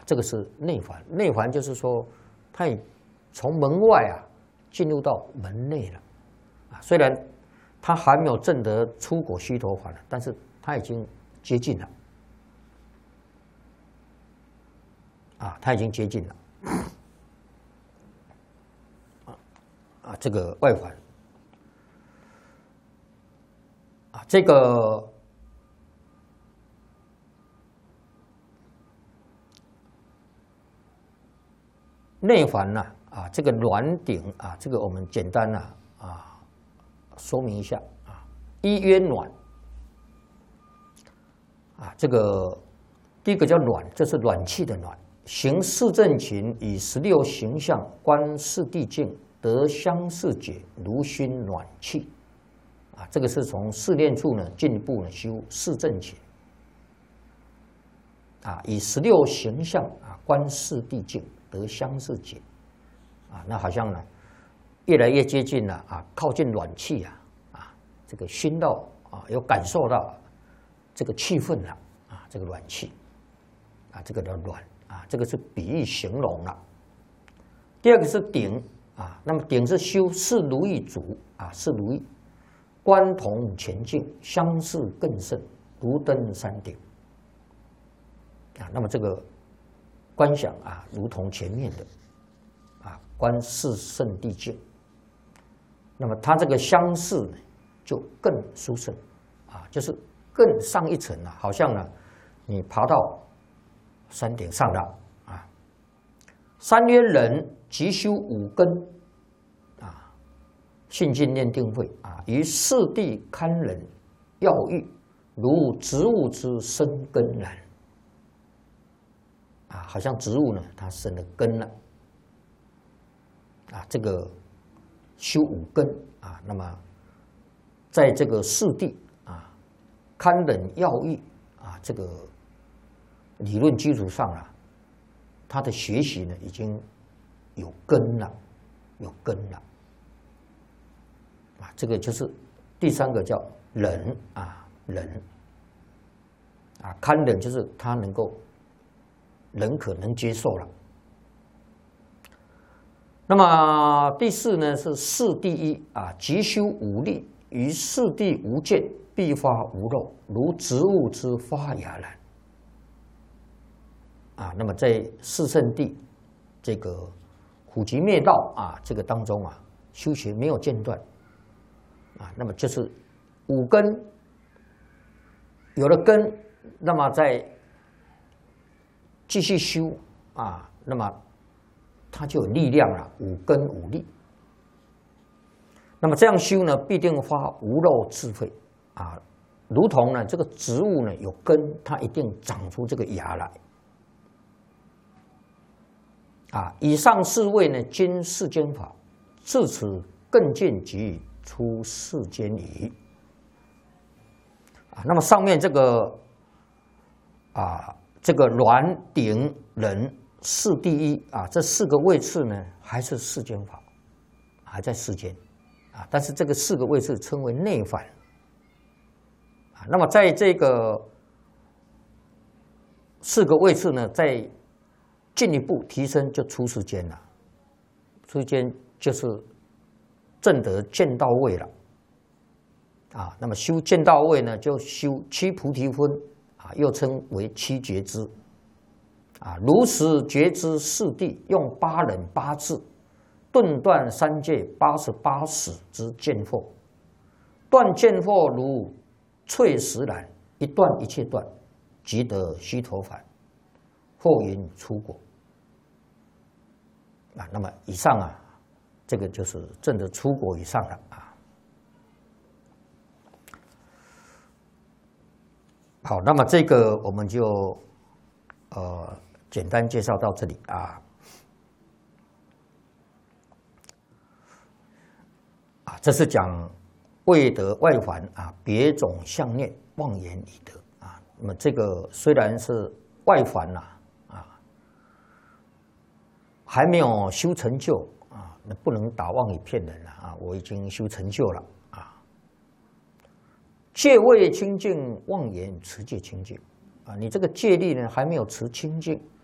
这个是内环。内环就是说，它已从门外啊进入到门内了啊。虽然它还没有证得出果须陀洹了，但是它已经接近了啊，它已经接近了啊，这个外环啊，这个内环呢啊，这个卵顶啊，这个我们简单说明一下啊，一曰卵啊，这个第一个叫卵，这是卵气的卵，行四正勤，以16形象观四谛境，得相似解，如熏暖气啊，这个是从四念处呢进一步呢修四正勤啊，以16形象啊观四谛境，得相似解啊，那好像呢越来越接近了啊，靠近暖气啊，这个熏到啊，有感受到这个气氛了啊，这个暖气啊，这个叫暖啊，这个是比喻形容了。第二个是顶啊，那么顶是修四如意足啊，四如意观同前进，相似更胜，如登山顶啊，那么这个观想啊，如同前面的啊，观四圣谛境。那么它这个相似呢，就更殊胜啊，就是更上一层了，好像呢，你爬到山顶上了啊。三曰忍，即修五根啊，信心念定慧啊，于四谛堪忍要欲，如植物之生根然啊，好像植物呢，它生了根了啊，这个修五根啊，那么在这个四谛啊，堪忍要欲啊，这个理论基础上啊，他的学习呢已经有根了，有根了啊，这个就是第三个叫忍啊，忍啊，堪忍就是他能够忍可能接受了。那么第四呢是四谛一啊，即修五力，于四谛无见，必发无漏，如植物之发芽然啊。那么在四圣谛这个苦集灭道啊这个当中啊，修学没有间断啊，那么就是五根有了根，那么再继续修啊，那么它就有力量了，五根五力。那么这样修呢，必定发无漏智慧啊，如同呢这个植物呢有根，它一定长出这个芽来啊。以上四位呢，经世间法，自此更见即出世间矣啊。那么上面这个啊，这个卵顶忍四谛一啊，这四个位次呢，还是世间法，还在世间啊。但是这个四个位次称为内反啊。那么在这个四个位次呢，再进一步提升，就出世间了。出世间就是证得见道位了啊。那么修见道位呢，就修七菩提分啊，又称为七觉支。啊，如实觉知四谛，用八忍八智，顿断三界88识之见惑，断见惑如翠石然，一断一切断，即得须陀洹，或云出果。啊，那么以上啊，这个就是证得出果以上了啊。好，那么这个我们就简单介绍到这里啊。这是讲未得外还啊，别种相念妄言已得啊。那么这个虽然是外还呐还没有修成就啊，那不能打妄语骗人了啊。我已经修成就了啊。戒未清净，妄言持戒清净啊。你这个戒律呢还没有持清净